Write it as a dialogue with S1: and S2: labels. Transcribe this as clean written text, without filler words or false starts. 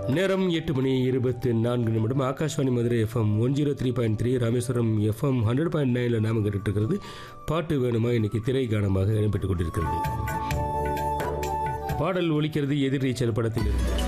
S1: நேரம் 8:24 Akashvani Madurai FM 103.3 Rameswaram FM 100.9 நாம கேட்டுட்டு இருக்கிறது பாட்டு வேணுமா. இன்னைக்கு திரை கானமாக இடம்பெற்றுக் கொண்டிருக்கிறது. பாடல் ஒலிக்கிறது எதிர்நீச்சல் படத்தில் இருந்து.